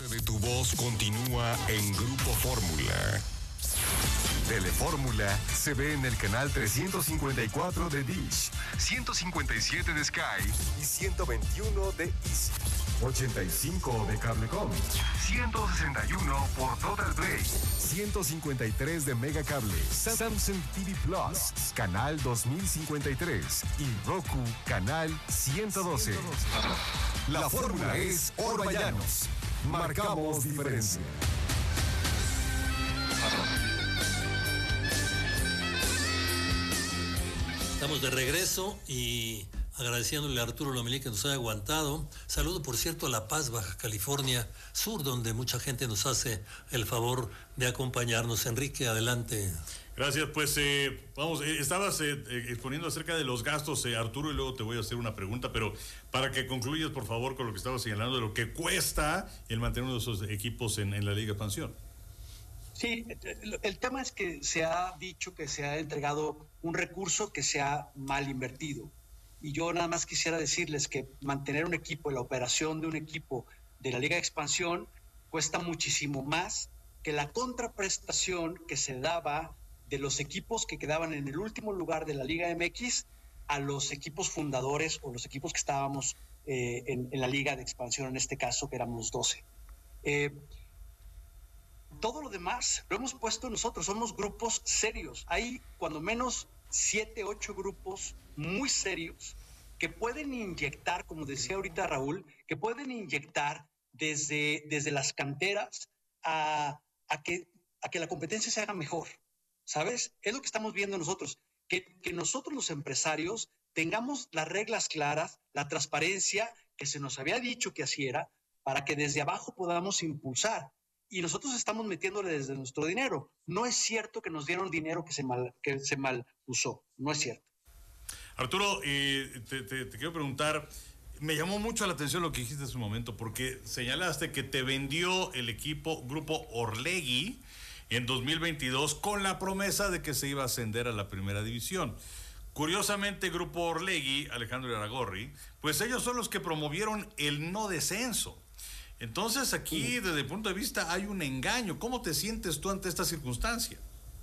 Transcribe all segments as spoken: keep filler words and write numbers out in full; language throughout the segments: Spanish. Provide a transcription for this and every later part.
de tu voz continúa en Grupo Fórmula. Telefórmula se ve en el canal trescientos cincuenta y cuatro de Dish, ciento cincuenta y siete de Sky y ciento veintiuno de Easy, ochenta y cinco de Cablecom, ciento sesenta y uno por Total Play, ciento cincuenta y tres de Megacable, Samsung T V Plus, canal dos mil cincuenta y tres y Roku, canal ciento doce. La fórmula es Orballanos. Marcamos diferencia. Estamos de regreso y agradeciéndole a Arturo Lomelí que nos haya aguantado. Saludo, por cierto, a La Paz, Baja California Sur, donde mucha gente nos hace el favor de acompañarnos. Enrique, adelante. Gracias, pues eh, vamos, eh, estabas eh, exponiendo acerca de los gastos, eh, Arturo, y luego te voy a hacer una pregunta, pero para que concluyas, por favor, con lo que estabas señalando de lo que cuesta el mantener uno de esos equipos en, en la Liga Expansión. Sí, el, el tema es que se ha dicho que se ha entregado un recurso que se ha mal invertido. Y yo nada más quisiera decirles que mantener un equipo, la operación de un equipo de la Liga de Expansión cuesta muchísimo más que la contraprestación que se daba de los equipos que quedaban en el último lugar de la Liga M X a los equipos fundadores o los equipos que estábamos eh, en, en la Liga de Expansión, en este caso que éramos doce. Eh, Todo lo demás lo hemos puesto nosotros, somos grupos serios. Hay cuando menos siete, ocho grupos muy serios que pueden inyectar, como decía ahorita Raúl, que pueden inyectar desde, desde las canteras a, a, que, a que la competencia se haga mejor, ¿sabes? Es lo que estamos viendo nosotros, que, que nosotros los empresarios tengamos las reglas claras, la transparencia que se nos había dicho que así era, para que desde abajo podamos impulsar. Y nosotros estamos metiéndole desde nuestro dinero. No es cierto que nos dieron dinero que se mal, que se mal usó. No es cierto. Arturo, eh, te, te, te quiero preguntar, me llamó mucho la atención lo que dijiste hace un momento, porque señalaste que te vendió el equipo Grupo Orlegui en dos mil veintidós con la promesa de que se iba a ascender a la primera división. Curiosamente, Grupo Orlegui, Alejandro Irarrágorri, pues ellos son los que promovieron el no descenso. Entonces aquí, desde el punto de vista, hay un engaño. ¿Cómo te sientes tú ante esta circunstancia?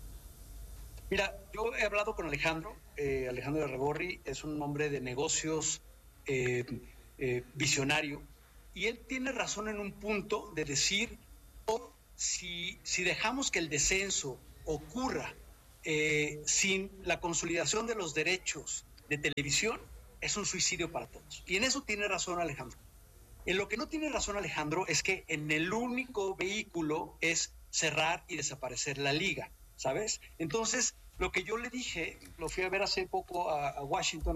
Mira, yo he hablado con Alejandro. Eh, Alejandro Irarrágorri es un hombre de negocios eh, eh, visionario. Y él tiene razón en un punto de decir, oh, si, si dejamos que el descenso ocurra eh, sin la consolidación de los derechos de televisión, es un suicidio para todos. Y en eso tiene razón Alejandro. En lo que no tiene razón Alejandro es que en el único vehículo es cerrar y desaparecer la liga, ¿sabes? Entonces, lo que yo le dije, lo fui a ver hace poco a, a Washington,